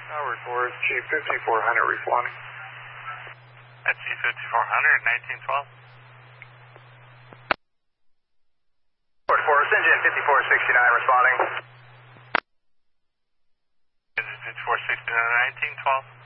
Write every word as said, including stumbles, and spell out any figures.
Tower four, Chief fifty-four hundred responding. At Chief fifty-four hundred, nineteen twelve. Tower four, engine fifty-four sixty-nine responding. Engine fifty-four sixty-nine, nineteen twelve.